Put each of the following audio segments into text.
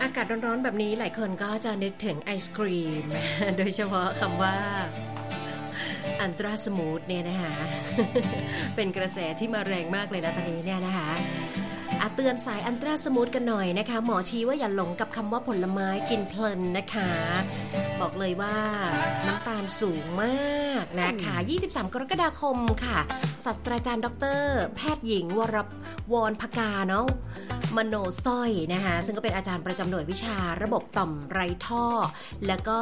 อากาศร้อนๆแบบนี้หลายคนก็จะนึกถึงไอศกรีม โดยเฉพาะคำว่าอันตราสมูทเนี่ยนะคะ เป็นกระแสที่มาแรงมากเลยนะตอนนี้เนี่ยนะคะเตือนสายอันตราสมูทกันหน่อยนะคะหมอชี้ว่าอย่าหลงกับคำว่าผลไม้กินเพลินนะคะบอกเลยว่าน้ำตาลสูงมากนะคะ23 กรกฎาคมค่ะศาสตราจารย์ดร.แพทย์หญิงวรภกาเนาะมโนสร้อยนะคะซึ่งก็เป็นอาจารย์ประจำหน่วยวิชาระบบต่อมไรท่อแล้วก็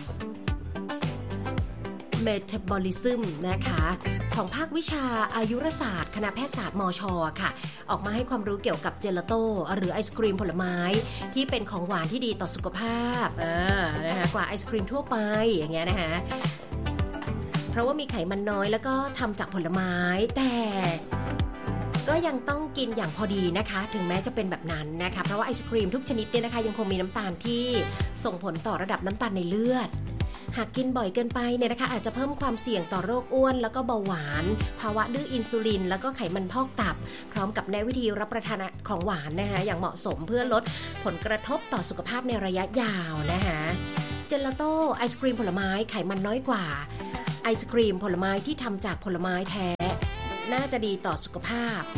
Metabolism นะคะของภาควิชาอายุรศาสตร์คณะแพทยศาสตร์มช.ค่ะออกมาให้ความรู้เกี่ยวกับเจลาโต้หรือไอศกรีมผลไม้ที่เป็นของหวานที่ดีต่อสุขภาพนะคะกว่าไอศกรีมทั่วไปอย่างเงี้ยนะคะเพราะว่ามีไขมันน้อยแล้วก็ทำจากผลไม้แต่ก็ยังต้องกินอย่างพอดีนะคะถึงแม้จะเป็นแบบนั้นนะคะเพราะว่าไอศกรีมทุกชนิดเนี่ยนะคะยังคงมีน้ำตาลที่ส่งผลต่อระดับน้ำตาลในเลือดหากกินบ่อยเกินไปเนี่ยนะคะอาจจะเพิ่มความเสี่ยงต่อโรคอ้วนแล้วก็เบาหวานภาวะดื้ออินซูลินแล้วก็ไขมันพอกตับพร้อมกับแนะวิธีรับประทานของหวานนะคะอย่างเหมาะสมเพื่อลดผลกระทบต่อสุขภาพในระยะยาวนะคะเจลาโต้ไอศกรีมผลไม้ไขมันน้อยกว่าไอศกรีมผลไม้ที่ทำจากผลไม้แท้น่าจะดีต่อสุขภาพ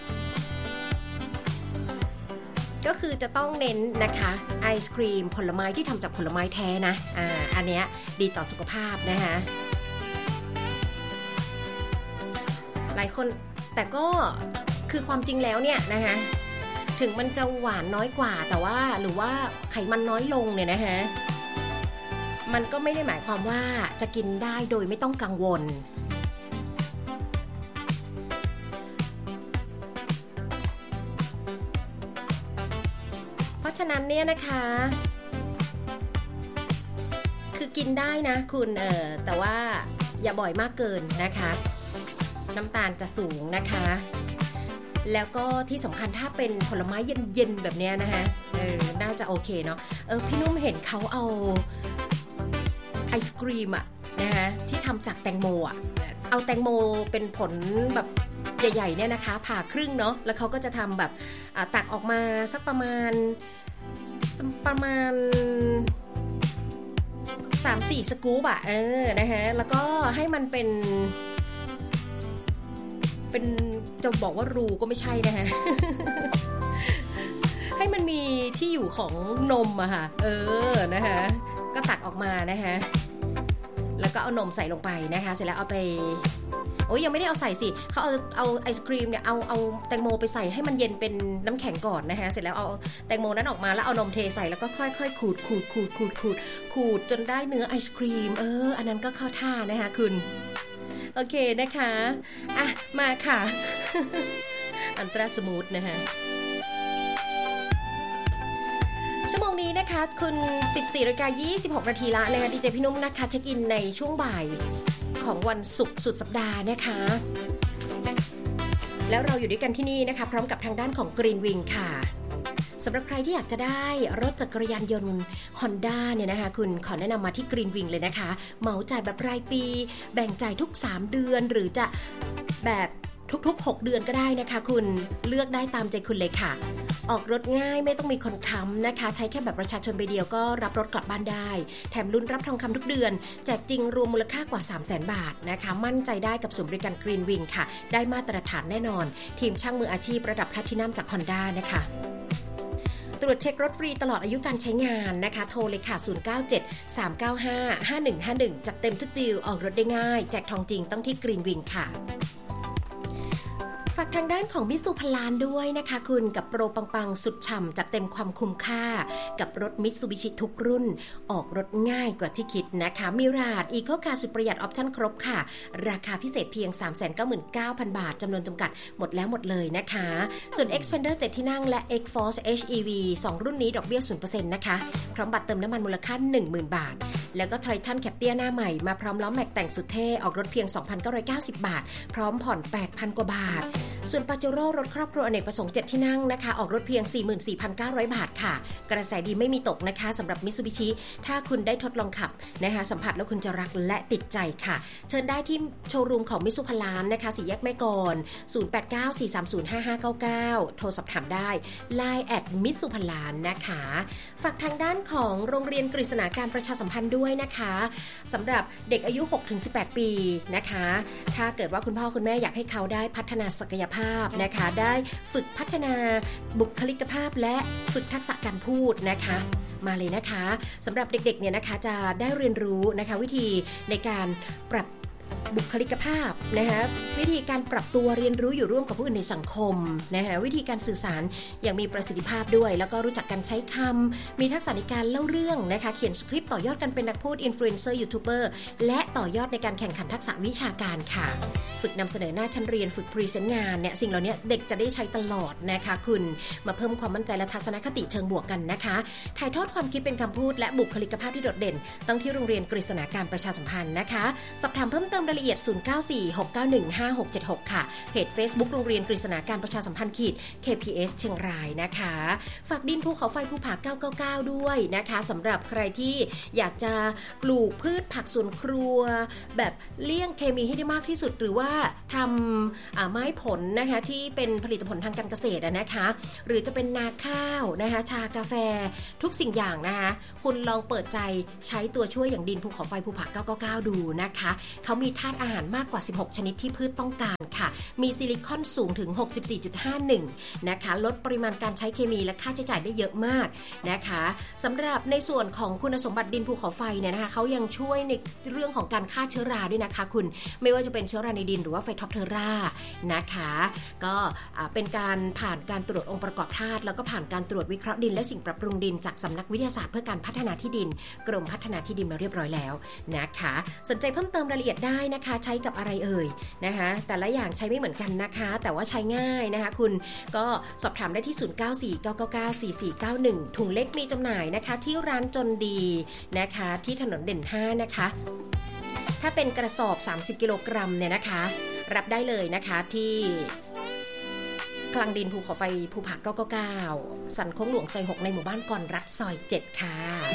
ก็คือจะต้องเน้นนะคะไอศกรีมผลไม้ที่ทำจากผลไม้แท้นะอันเนี้ยดีต่อสุขภาพนะคะหลายคนแต่ก็คือความจริงแล้วเนี่ยนะคะถึงมันจะหวานน้อยกว่าแต่ว่าหรือว่าไขมันน้อยลงเนี่ยนะคะมันก็ไม่ได้หมายความว่าจะกินได้โดยไม่ต้องกังวลเพราะฉะนั้นเนี่ยนะคะคือกินได้นะคุณแต่ว่าอย่าบ่อยมากเกินนะคะน้ำตาลจะสูงนะคะแล้วก็ที่สำคัญถ้าเป็นผลไม้เย็นๆแบบเนี้ยนะคะน่าจะโอเคเนาะพี่นุ่มเห็นเขาเอาไอศกรีมอะนะคะที่ทำจากแตงโมอะเอาแตงโมเป็นผลแบบใหญ่ๆเนี่ยนะคะผ่าครึ่งเนาะแล้วเขาก็จะทำแบบตักออกมาสักประมาณ 3-4 สกู๊ปอะนะคะแล้วก็ให้มันเป็นจะบอกว่ารูก็ไม่ใช่นะคะให้มันมีที่อยู่ของนมอะค่ะนะคะก็ตักออกมานะคะแล้วก็เอานมใส่ลงไปนะคะเสร็จแล้วเอาไปยังไม่ได้เอาใส่สิเขาเอาไอศกรีมเนี่ยเอาแตงโมไปใส่ให้มันเย็นเป็นน้ำแข็งก่อนนะคะเสร็จแล้วเอาแตงโมนั้นออกมาแล้วเอานมเทใส่แล้วก็ค่อยๆขูดจนได้เนื้อไอศกรีมอันนั้นก็เข้าท่านะคะคุณโอเคนะคะมาค่ะ อันตราสมูทนะคะชั่วโมงนี้นะคะคุณ 14:26 นาทีละนะคะดีเจพี่นุ่มนะคะเช็คอินในช่วงบ่ายของวันศุกร์สุดสัปดาห์นะคะแล้วเราอยู่ด้วยกันที่นี่นะคะพร้อมกับทางด้านของ Green Wing ค่ะสำหรับใครที่อยากจะได้รถจักรยานยนต์ Honda เนี่ยนะคะคุณขอแนะนำมาที่ Green Wing เลยนะคะเหมาจ่ายแบบรายปีแบ่งจ่ายทุก3เดือนหรือจะแบบทุกๆ6เดือนก็ได้นะคะคุณเลือกได้ตามใจคุณเลยค่ะออกรถง่ายไม่ต้องมีคนค้ำนะคะใช้แค่แบบประชาชนใบเดียวก็รับรถกลับบ้านได้แถมลุ้นรับทองคำทุกเดือนแจกจริงรวมมูลค่ากว่า 300,000 บาทนะคะมั่นใจได้กับศูนย์บริการ Green Wing ค่ะได้มาตรฐานแน่นอนทีมช่างมืออาชีพระดับแพลทินัมจาก Honda นะคะตรวจเช็ครถฟรีตลอดอายุการใช้งานนะคะโทรเลยค่ะ097-395-5151จัดเต็มทุกดีลออกรถได้ง่ายแจกทองจริงต้องที่ Green Wing ค่ะฝากทางด้านของมิตซูพลานด้วยนะคะคุณกับโปรปังๆสุดฉ่ำจัดเต็มความคุ้มค่ากับรถมิตซูบิชิทุกรุ่นออกรถง่ายกว่าที่คิดนะคะมิราดอีโคคาร์สุดประหยัดออปชั่นครบค่ะราคาพิเศษเพียง 399,000 บาทจำนวนจำกัดหมดแล้วหมดเลยนะคะส่วน Xpander 7 ที่นั่งและ X-Force HEV 2 รุ่นนี้ดอกเบี้ย 0% นะคะพร้อมบัตรเติมน้ำมันมูลค่า 10,000 บาทแล้วก็ Triton แคปเตี้ยหน้าใหม่มาพร้อมล้อแม็กแต่งสุดเท่ออกรถเพียง 2,990 บาทพร้อมผ่อน 8,000 กว่าบาทส่วน Pajero รถครอบครัวอเนกประสงค์7ที่นั่งนะคะออกรถเพียง 44,900 บาทค่ะกระแสดีไม่มีตกนะคะสำหรับ Mitsubishi ถ้าคุณได้ทดลองขับนะคะสัมผัสแล้วคุณจะรักและติดใจค่ะเชิญได้ที่โชว์รูมของมิตซูพลานนะคะ4แยกแม่กล 0894305599 โทรสอบถามได้ LINEมิตซูพลานนะคะฝากทางด้านของโรงเรียนกฤษณาการประชาสัมพันธ์ด้วยนะคะสำหรับเด็กอายุ 6-18 ปีนะคะถ้าเกิดว่าคุณพ่อคุณแม่อยากให้เขาได้พัฒนาศักยภาพนะคะได้ฝึกพัฒนาบุคลิกภาพและฝึกทักษะการพูดนะคะมาเลยนะคะสำหรับเด็กๆเนี่ยนะคะจะได้เรียนรู้นะคะวิธีในการปรับบุคลิกภาพนะคะวิธีการปรับตัวเรียนรู้อยู่ร่วมกับผู้อื่นในสังคมนะคะวิธีการสื่อสารอย่างมีประสิทธิภาพด้วยแล้วก็รู้จักการใช้คำมีทักษะในการเล่าเรื่องนะคะเขียนสคริปต์ต่อยอดกันเป็นนักพูดอินฟลูเอนเซอร์ยูทูบเบอร์และต่อยอดในการแข่งขันทักษะวิชาการค่ะฝึกนำเสนอหน้าชั้นเรียนฝึกพรีเซนต์งานเนี่ยสิ่งเหล่านี้เด็กจะได้ใช้ตลอดนะคะคุณมาเพิ่มความมั่นใจและทัศนคติเชิงบวกกันนะคะถ่ายทอดความคิดเป็นคำพูดและบุคลิกภาพที่โดดเด่นต้องที่โรงเรียนกฤษณาการประชาสัมพันธ์นะคะสอบถามเพิ่มเติมรายละเอียด0946915676 ค่ะเพจ Facebook โรงเรียนกฤษณาการประชาสัมพันธ์KPS เชียงรายนะคะฝากดินภูเขาไฟภูผา999ด้วยนะคะสำหรับใครที่อยากจะปลูกพืชผักสวนครัวแบบเลี่ยงเคมีให้ได้มากที่สุดหรือว่าทำไม้ผลนะคะที่เป็นผลิตผลทางการเกษตรนะคะหรือจะเป็นนาข้าวนะคะชากาแฟทุกสิ่งอย่างนะคะคุณลองเปิดใจใช้ตัวช่วยอย่างดินภูเขาไฟภูผา999ดูนะคะเขามีธาตุอาหารมากกว่า16ชนิดที่พืชต้องการค่ะมีซิลิคอนสูงถึง 64.51 นะคะลดปริมาณการใช้เคมีและค่าใช้จ่ายได้เยอะมากนะคะสำหรับในส่วนของคุณสมบัติดินภูเขาไฟเนี่ยนะคะเขายังช่วยในเรื่องของการฆ่าเชื้อราด้วยนะคะคุณไม่ว่าจะเป็นเชื้อราในดินหรือว่าไฟท็อปเทอรานะคะก็เป็นการผ่านการตรวจองค์ประกอบธาตุแล้วก็ผ่านการตรวจวิเคราะห์ดินและสิ่งปรับปรุงดินจากสำนักวิทยาศาสตร์เพื่อการพัฒนาที่ดินกรมพัฒนาที่ดินมาเรียบร้อยแล้วนะคะสนใจเพิ่มเติมรายละเอียดได้นะคะใช้กับอะไรเอ่ยนะคะแต่ละอย่างใช้ไม่เหมือนกันนะคะแต่ว่าใช้ง่ายนะคะคุณก็สอบถามได้ที่0949994491ถุงเล็กมีจำหน่ายนะคะที่ร้านจนดีนะคะที่ถนนเด่น5นะคะถ้าเป็นกระสอบ30กิโลกรัมเนี่ยนะคะรับได้เลยนะคะที่คลังดินภูเขาไฟภูผา999สันโค้งหลวงซอย6ในหมู่บ้านกอนรัฐซอย7ค่ะ